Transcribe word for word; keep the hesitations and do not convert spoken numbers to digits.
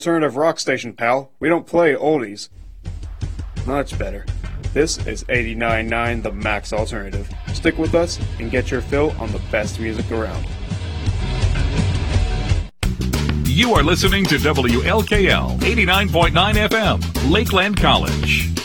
Alternative rock station, pal. We don't play oldies. Much better. This is eighty-nine point nine The Max Alternative. Stick with us and get your fill on the best music around. You are listening to W L K L eighty-nine point nine F M, Lakeland College.